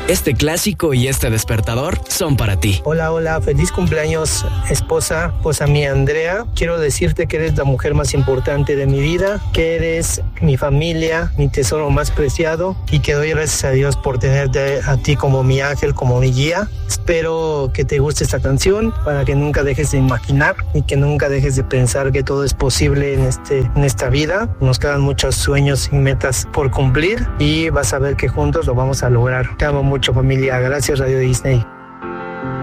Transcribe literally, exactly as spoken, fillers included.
Este clásico y este despertador son para ti. Hola, hola, feliz cumpleaños, esposa, esposa mía Andrea. Quiero decirte que eres la mujer más importante de mi vida, que eres mi familia, mi tesoro más preciado y que doy gracias a Dios por tenerte a ti como mi ángel, como mi guía. Espero que te guste esta canción para que nunca dejes de imaginar y que nunca dejes de pensar que todo es posible en, este, en esta vida. Nos quedan muchos sueños y metas por cumplir y vas a ver que juntos lo vamos a lograr. Te amo mucho, familia. Gracias, Radio Disney.